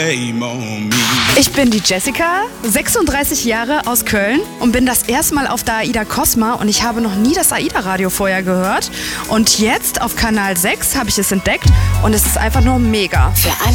Ich bin die Jessica, 36 Jahre aus Köln und bin das erste Mal auf der AIDA Cosma und ich habe noch nie das AIDA-Radio vorher gehört. Und jetzt auf Kanal 6 habe ich es entdeckt und es ist einfach nur mega. Für alle